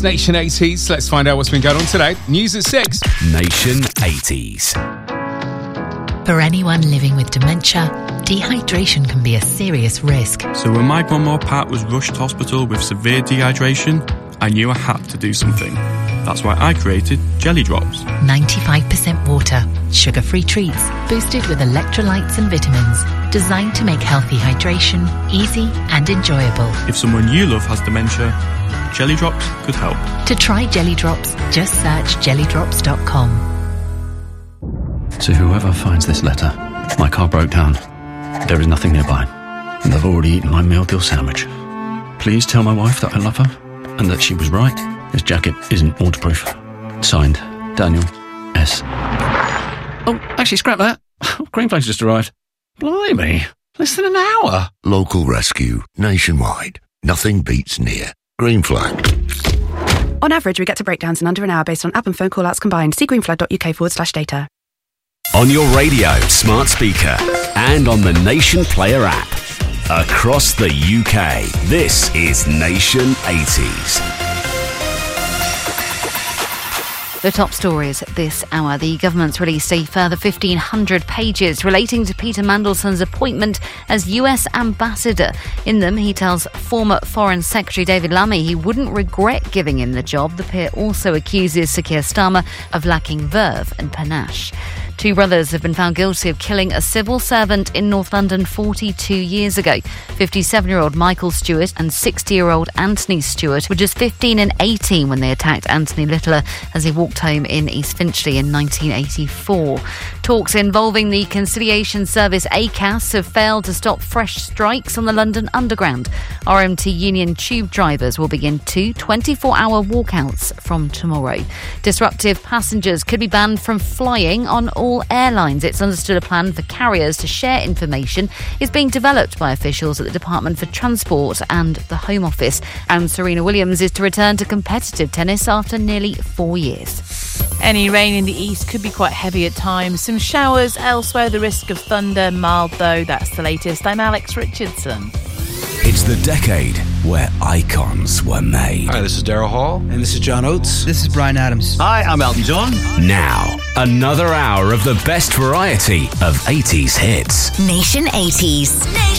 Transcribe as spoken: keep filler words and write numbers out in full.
It's Nation eighties. Let's find out what's been going on today. News at six. Nation eighties. For anyone living with dementia, dehydration can be a serious risk. So when my grandma Pat was rushed to hospital with severe dehydration, I knew I had to do something. That's why I created Jelly Drops. ninety-five percent water, sugar-free treats, boosted with electrolytes and vitamins, designed to make healthy hydration easy and enjoyable. If someone you love has dementia, Jelly Drops could help. To try Jelly Drops, just search jelly drops dot com. To whoever finds this letter, my car broke down. There is nothing nearby, and I've already eaten my meal deal sandwich. Please tell my wife that I love her, and that she was right. This jacket isn't waterproof. Signed, Daniel S. Oh, actually, scrap that. Green Flag's just arrived. Blimey, less than an hour. Local rescue, nationwide. Nothing beats near. Green Flag. On average, we get to breakdowns in under an hour based on app and phone call-outs combined. See greenflag.uk forward slash data. On your radio, smart speaker, and on the Nation Player app. Across the U K, this is Nation eighties. The top stories this hour. The government's released a further fifteen hundred pages relating to Peter Mandelson's appointment as U S ambassador. In them, he tells former Foreign Secretary David Lammy he wouldn't regret giving him the job. The peer also accuses Sir Keir Starmer of lacking verve and panache. Two brothers have been found guilty of killing a civil servant in North London forty-two years ago. fifty-seven-year-old Michael Stewart and sixty-year-old Anthony Stewart were just fifteen and eighteen when they attacked Anthony Littler as he walked home in East Finchley in nineteen eighty-four. Talks involving the conciliation service A C A S have failed to stop fresh strikes on the London Underground. R M T Union tube drivers will begin two twenty-four-hour walkouts from tomorrow. Disruptive passengers could be banned from flying on all airlines. It's understood a plan for carriers to share information is being developed by officials at the Department for Transport and the Home Office. And Serena Williams is to return to competitive tennis after nearly four years. Any rain in the east could be quite heavy at times. Some showers elsewhere, the risk of thunder mild though. That's the latest. I'm Alex Richardson. It's the decade where icons were made. Hi, this is Daryl Hall. And this is John Oates. This is Bryan Adams. Hi, I'm Elton John. Now, another hour of the best variety of eighties hits. Nation eighties. Nation